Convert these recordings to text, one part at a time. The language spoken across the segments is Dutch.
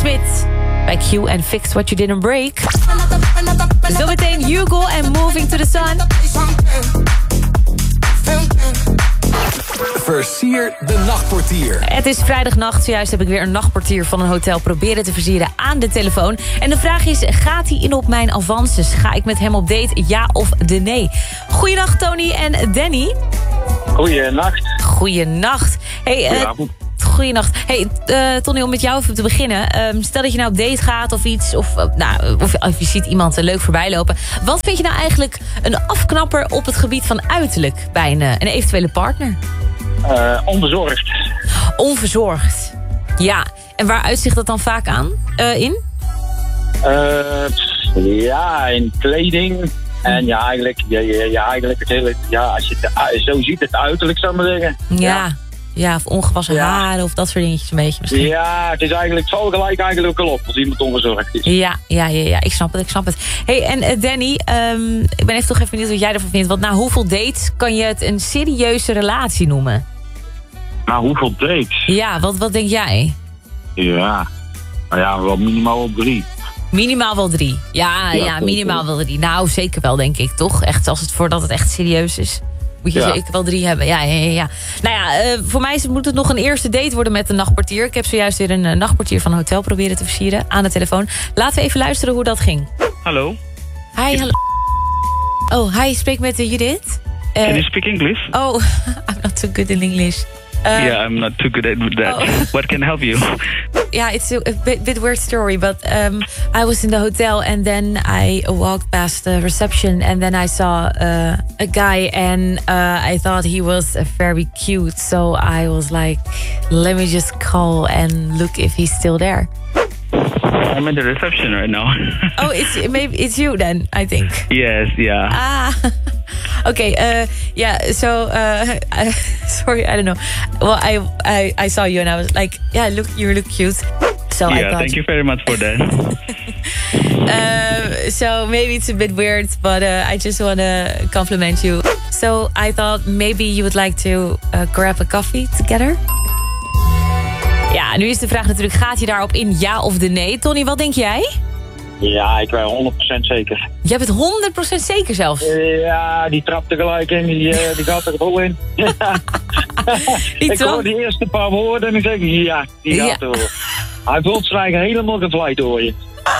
Smith bij Q en Fix What You Didn't Break. Zometeen Hugo en Moving to the Sun. Versier de nachtportier. Het is vrijdagnacht. Zojuist heb ik weer een nachtportier van een hotel proberen te versieren aan de telefoon. En de vraag is, gaat hij in op mijn avances? Ga ik met hem op date, ja of nee? Goeiedag Tony en Danny. Goeienacht. Goeienacht. Goedenavond. Goeienacht. Hey, Tony, om met jou even te beginnen. Stel dat je nou op date gaat of iets. Of je ziet iemand leuk voorbij lopen. Wat vind je nou eigenlijk een afknapper op het gebied van uiterlijk bij een eventuele partner? Onbezorgd. Onverzorgd. Ja. En waar uitzicht dat dan vaak aan? In? Ja, in kleding. En ja, eigenlijk het hele... Ja, als je het zo ziet, het uiterlijk, zou ik maar zeggen. Ja, of ongewassen haren of dat soort dingetjes een beetje misschien. Ja, het is eigenlijk, het valt gelijk eigenlijk ook al op als iemand onverzorgd is. Ja, ik snap het. Hey, en Danny, ik ben toch even benieuwd wat jij ervan vindt. Want na hoeveel dates kan je het een serieuze relatie noemen? Nou, hoeveel dates? Ja, wat denk jij? Ja, nou ja, wel minimaal op 3. Minimaal wel 3. Ja, minimaal wel 3. Nou, zeker wel, denk ik, toch? Echt, voordat het echt serieus is. Moet je zeker wel 3 hebben. Ja. Nou ja, voor mij moet het nog een eerste date worden met een nachtportier. Ik heb zojuist weer een nachtportier van een hotel proberen te versieren aan de telefoon. Laten we even luisteren hoe dat ging. Hallo. Hi, hallo. Oh, hi, spreek met Judith. Can you speak English? Oh, I'm not too good in English. Yeah, I'm not too good at that. Oh. What can I help you? Yeah, it's a bit weird story, but I was in the hotel and then I walked past the reception and then I saw a guy and I thought he was very cute. So I was like, let me just call and look if he's still there. I'm at the reception right now. Oh, maybe it's you then, I think. Yes, yeah. Ah, okay. So sorry, I don't know. Well, I saw you and I was like, yeah, you look cute. So I thought, thank you very much for that. So maybe it's a bit weird, but I just want to compliment you. So I thought maybe you would like to grab a coffee together. Ja, nu is de vraag natuurlijk, gaat hij daarop in, ja of nee? Tony, wat denk jij? Ja, ik ben 100% zeker. Jij bent 100% zeker zelfs? Ja, die trapt er gelijk in. Die gaat er vol in. Ik hoor die eerste paar woorden en ik zeg, ja, die gaat er vol. Hij voelt zich eigenlijk helemaal gevleid door je.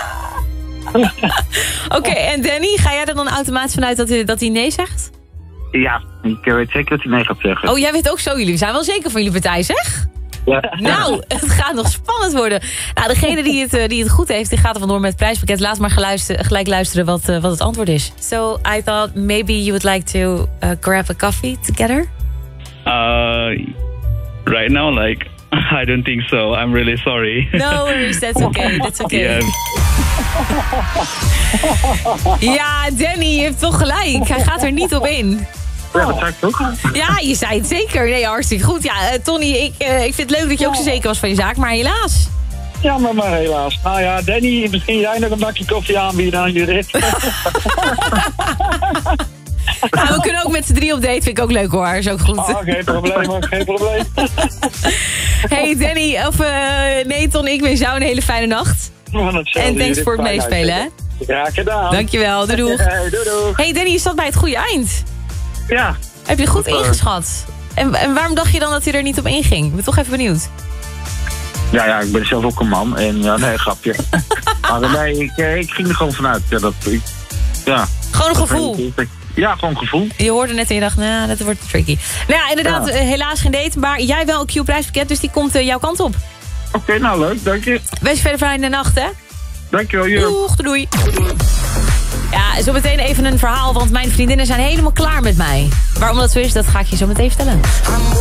Oké, en Danny, ga jij er dan automatisch vanuit dat hij nee zegt? Ja, ik weet zeker dat hij nee gaat zeggen. Oh, jij weet ook zo, jullie zijn wel zeker van jullie partij, zeg? Ja. Nou, het gaat nog spannend worden. Nou, degene die het goed heeft, die gaat er vandoor met het prijspakket. Laat maar gelijk luisteren wat het antwoord is. So, I thought maybe you would like to grab a coffee together? Right now, like, I don't think so. I'm really sorry. No worries, that's okay. Yes. Ja, Danny, je hebt toch gelijk. Hij gaat er niet op in. Ja, dat zei ik toch? Ja, je zei het zeker. Nee, hartstikke goed. Ja, Tony, ik vind het leuk dat je ook zo zeker was van je zaak, maar helaas. Ja, maar helaas. Nou ja, Danny, misschien jij nog een bakje koffie aanbieden aan Judith. Nou, we kunnen ook met z'n 3 op date, vind ik ook leuk hoor. Is ook goed. Geen probleem hoor, geen probleem. Hey Danny, nee Ton, ik wens jou een hele fijne nacht. En thanks voor het meespelen, hè. Graag gedaan. Dankjewel, doei doeg. Hey, doei. Hey Danny, je zat bij het goede eind. Ja. Heb je goed ingeschat? En waarom dacht je dan dat hij er niet op inging? Ik ben toch even benieuwd. Ja, ik ben zelf ook een man. En ja, nee, grapje. Maar nee, ik ging er gewoon vanuit. Ja. Gewoon een gevoel? Ja, gewoon een gevoel. Je hoorde net en je dacht, nou, dat wordt tricky. Nou ja, inderdaad, helaas geen date. Maar jij wel een Q-prijspakket, dus die komt jouw kant op. Oké, nou leuk, dank je. Wees verder fijn in de nacht, hè? Dankjewel, Jurgen. Doeg, doei. Ja, zo meteen even een verhaal, want mijn vriendinnen zijn helemaal klaar met mij. Waarom dat zo is, dat ga ik je zo meteen vertellen.